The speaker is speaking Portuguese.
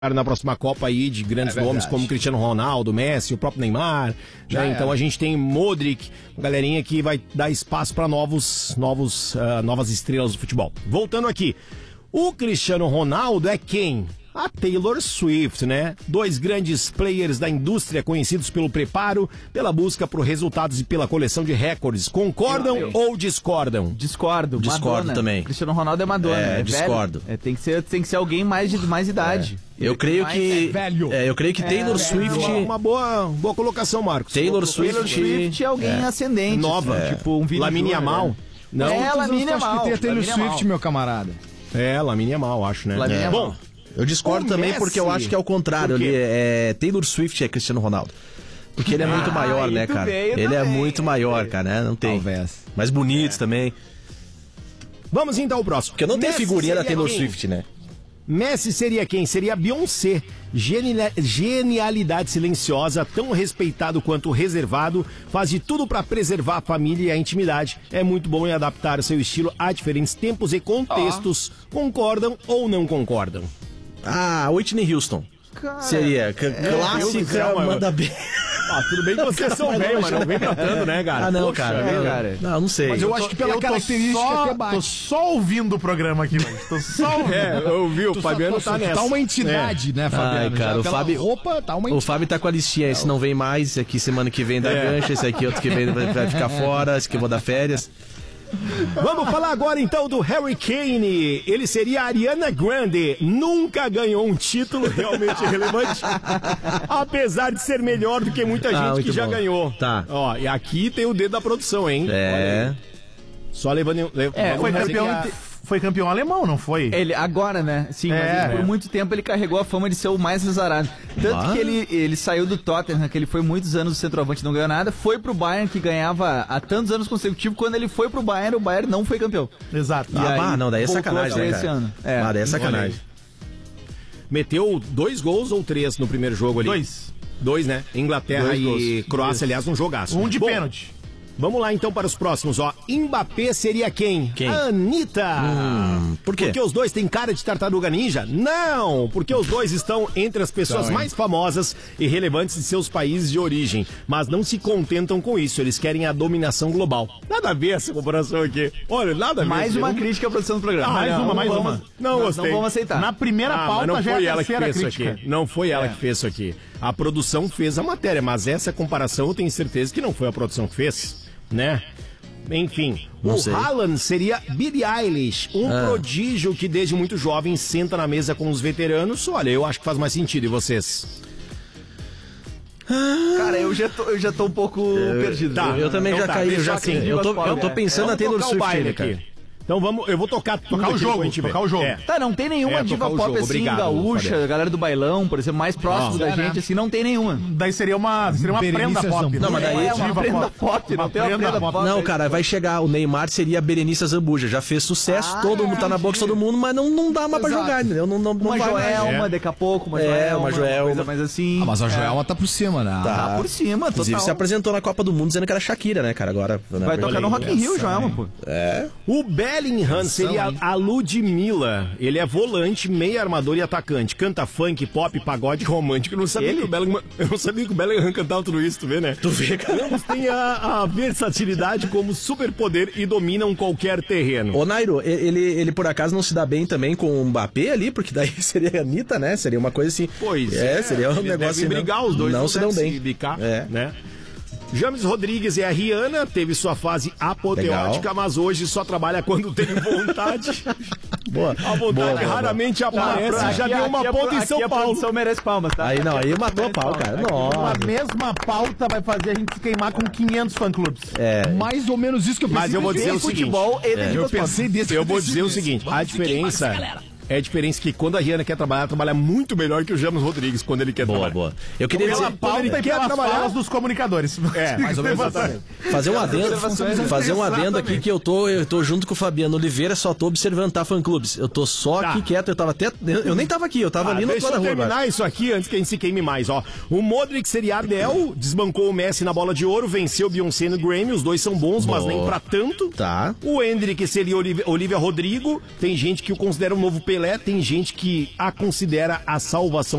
na próxima Copa aí de grandes nomes como Cristiano Ronaldo, Messi, o próprio Neymar, né? Então a gente tem Modric, uma galerinha que vai dar espaço para novas estrelas do futebol. Voltando aqui, o Cristiano Ronaldo é quem? A Taylor Swift, né? Dois grandes players da indústria conhecidos pelo preparo, pela busca por resultados e pela coleção de recordes. Concordam ou discordam? Discordo Madonna. Também. Cristiano Ronaldo é Madonna. Discordo. Tem que ser alguém de mais idade. Eu creio que Taylor Swift... Uma boa colocação, Marcos. Taylor Swift é alguém ascendente. Nova, tipo um Lamine Yamal. Né? Não, Lamine Yamal. Acho que tem a Taylor Swift, meu camarada. Lamine Yamal, acho, né? Bom, eu discordo também porque eu acho que é o contrário. Taylor Swift é Cristiano Ronaldo. Porque ele é muito maior, né, cara? Ele é muito maior, cara, né? Não tem. Talvez. Mais bonitos também. Vamos então ao próximo. Porque não tem figurinha da Taylor Swift, né? Messi seria quem? Seria Beyoncé. Genialidade silenciosa, tão respeitado quanto reservado, faz de tudo para preservar a família e a intimidade. É muito bom em adaptar o seu estilo a diferentes tempos e contextos. Concordam ou não concordam? Whitney Houston. Seria clássica, manda bem. Tudo bem que vocês são velhos, mas não vem cantando, né, cara? Não, cara. Não sei. Mas eu acho que pela característica que bate. Tô só ouvindo o programa aqui, velho. Tô só ouvindo. Eu ouvi, o Fabiano tá nessa. Tá uma entidade, né, Fabiano? Cara, o Fábio... roupa, tá uma entidade. O Fábio tá com a listinha, esse não vem mais, esse aqui semana que vem dá gancho, esse aqui outro que vem vai ficar fora, esse que eu vou dar férias. Vamos falar agora então do Harry Kane. Ele seria a Ariana Grande. Nunca ganhou um título realmente relevante, apesar de ser melhor do que muita gente que já ganhou. Tá. Ó, e aqui tem o dedo da produção, hein? Só levando Foi campeão alemão, não foi? Ele, agora, né? Sim, mas por muito tempo ele carregou a fama de ser o mais azarado. Tanto que ele saiu do Tottenham, que ele foi muitos anos centroavante e não ganhou nada, foi pro Bayern, que ganhava há tantos anos consecutivos. Quando ele foi pro Bayern, o Bayern não foi campeão. Exato. Daí é sacanagem, né, esse cara? ano. Daí é sacanagem. Meteu 2 gols ou 3 no primeiro jogo ali? 2, né? Inglaterra e Croácia, aliás, um jogaço. Um de pênalti. Vamos lá então para os próximos, ó. Mbappé seria quem? A Anitta. Por quê? Porque os dois têm cara de tartaruga ninja? Não, porque os dois estão entre as pessoas mais famosas e relevantes de seus países de origem, mas não se contentam com isso, eles querem a dominação global. Nada a ver essa comparação aqui. Olha, nada a ver. Mais uma crítica à produção do programa. Mais uma. Não gostei. Não vamos aceitar. Na primeira pauta não já foi é a ela que terceira fez crítica. isso aqui. Não foi ela que fez isso aqui. A produção fez a matéria, mas essa comparação eu tenho certeza que não foi a produção que fez, né? Enfim, Haaland seria Billie Eilish, prodígio que desde muito jovem senta na mesa com os veteranos. Olha, eu acho que faz mais sentido. E vocês? Cara, eu já tô um pouco perdido. Eu também já caí, eu tô pensando na Taylor Swift, cara. Então eu vou tocar o jogo. Tá, não tem nenhuma diva pop assim, gaúcha, a galera do bailão, por exemplo, mais próximo da gente, assim, não tem nenhuma. Daí seria uma prenda pop. Não, mas daí é uma prenda pop, não tem uma prenda pop. Não, cara, vai chegar, o Neymar seria a Berenice Zambuja, já fez sucesso, todo mundo tá na boca de todo mundo, mas não dá mais pra jogar, entendeu? Não uma Joelma, daqui a pouco, uma Joelma, coisa mais assim. Mas a Joelma tá por cima, né? Tá por cima, total. Inclusive se apresentou na Copa do Mundo dizendo que era Shakira, né, cara, agora... Vai tocar no Rock in Rio, Joelma, pô. O Bellingham seria a Ludmilla. Ele é volante, meio armador e atacante. Canta funk, pop, pagode romântico. Eu não sabia que o Bellingham cantava tudo isso, tu vê, né? Tu vê, cara. Ambos têm a versatilidade como superpoder e dominam qualquer terreno. Ô, Nairo, ele por acaso não se dá bem também com o Mbappé ali? Porque daí seria a Anitta, né? Seria uma coisa assim... Pois seria um negócio... brigar, os dois não se dão bem. Né? James Rodrigues e a Rihanna, teve sua fase apoteótica, mas hoje só trabalha quando tem vontade. Boa. A vontade raramente aparece, já deu uma ponta em São Paulo. Só merece palmas, tá? Aí matou a pau, cara. A mesma pauta vai fazer a gente se queimar com 500 fã-clubes. Mais ou menos isso que eu pensei. Mas eu vou dizer o seguinte. Eu pensei desse. Eu vou dizer o seguinte, a diferença... É a diferença que quando a Rihanna quer trabalhar, ela trabalha muito melhor que o James Rodrigues quando ele quer trabalhar. Boa. Eu queria dizer... Pauta e pelas falas dos comunicadores. Mais ou menos exatamente. Fazer um adendo aqui que eu tô junto com o Fabiano Oliveira, só tô observando, tá, fã-clubes? Eu tô só aqui quieto, eu nem tava aqui, eu tava ali no outro lado da rua. Deixa eu terminar isso aqui antes que a gente se queime mais, ó. O Modric seria Ardell, desbancou o Messi na bola de ouro, venceu o Beyoncé no Grammy, os dois são bons, mas nem pra tanto. Tá. O Hendrick seria Olivia Rodrigo, tem gente que o considera um novo Pelé, Pelé, tem gente que a considera a salvação